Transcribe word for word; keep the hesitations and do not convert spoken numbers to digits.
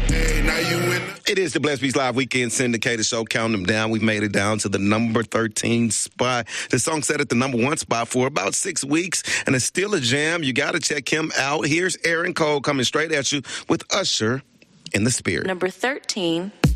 Hey, now you in. It is the Blessed Beats Live Weekend Syndicated Show. Counting them down. We've made it down to the number thirteen spot. The song set at the number one spot for about six weeks, and it's still a jam. You got to check him out. Here's Aaron Cole coming straight at you with Usher in the Spirit. Number thirteen.